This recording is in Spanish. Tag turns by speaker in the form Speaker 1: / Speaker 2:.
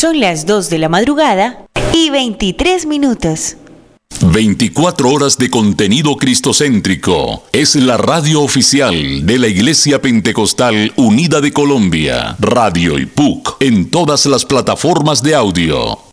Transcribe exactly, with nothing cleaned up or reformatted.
Speaker 1: Son las dos de la madrugada y veintitrés minutos.
Speaker 2: veinticuatro horas de contenido cristocéntrico. Es la radio oficial de la Iglesia Pentecostal Unida de Colombia. Radio y P U C en todas las plataformas de audio.